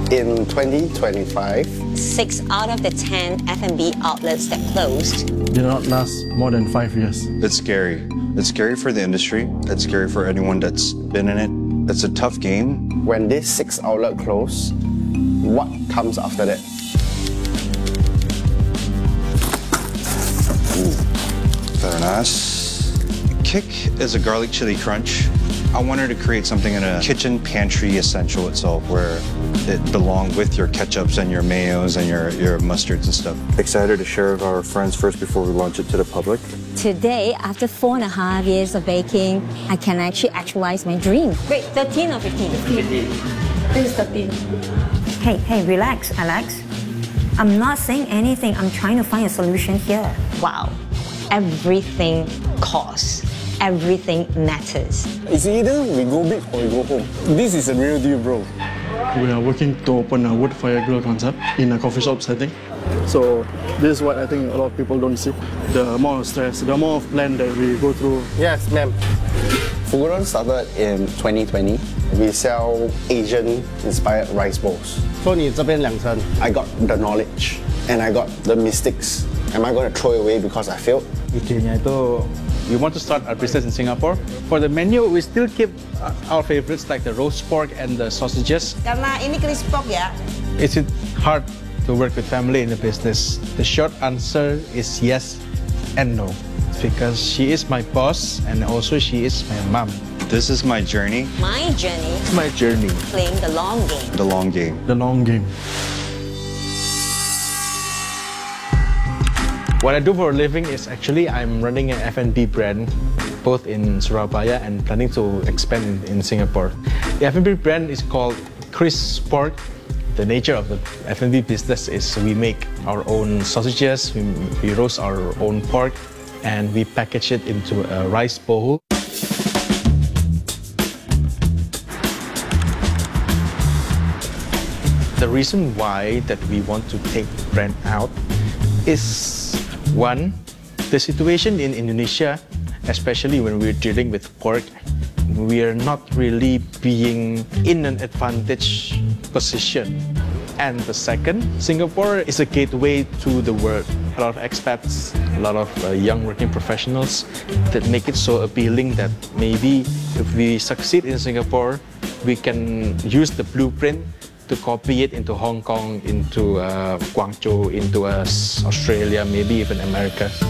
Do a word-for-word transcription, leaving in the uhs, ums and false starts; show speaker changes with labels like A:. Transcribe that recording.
A: In twenty twenty-five,
B: Six out of the ten F and B outlets that closed
C: did not last more than five years.
D: It's scary. It's scary for the industry. It's scary for anyone that's been in it. It's a tough game.
A: when this six outlet close, what comes after that?
D: Very nice. Kick is a garlic chili crunch. I wanted to create something in a kitchen pantry essential itself where it belonged with your ketchups and your mayos and your, your mustards and stuff.
E: Excited to share with our friends first before we launch it to the public.
B: Today, after four and a half years of baking, I can actually actualize my dream. Wait, thirteen or fifteen? fifteen. This is thirteen.
F: Hey, hey, relax, Alex. I'm not saying anything. I'm trying to find a solution here.
B: Wow. Everything costs. Everything matters.
A: It's either we go big or we go home. This is a real deal, bro.
C: We are working to open a wood fire grill concept in a coffee shop setting. So this is what I think a lot of people don't see. The amount of stress, the amount of plan that we go through.
A: Yes, ma'am. Fuguron started in twenty twenty. We sell Asian-inspired rice bowls.
G: So 你这边两层
A: I got the knowledge and I got the mistakes. Am I going to throw it away because I failed?
G: Idenya itu, we want to start our business in Singapore. For the menu, we still keep our favorites like the roast pork and the sausages.
B: Karena ini crispy pork ya.
G: Is it hard to work with family in the business? The short answer is yes and no. Because she is my boss and also she is my mom.
D: This is my journey,
B: My journey,
G: It's my journey.
B: playing the long game.
D: the long game.
C: The long game.
G: What I do for a living is actually I'm running an F and B brand both in Surabaya and planning to expand in, in Singapore. The F and B brand is called Chris Pork. The nature of the F and B business is we make our own sausages, we, we roast our own pork, and we package it into a rice bowl. The reason why that we want to take the brand out is one, the situation in Indonesia, especially when we're dealing with pork, we are not really being in an advantage position. And the second, Singapore is a gateway to the world. A lot of expats, a lot of uh, young working professionals that make it so appealing that maybe if we succeed in Singapore, we can use the blueprint to copy it into Hong Kong, into uh, Guangzhou, into uh, Australia, maybe even America.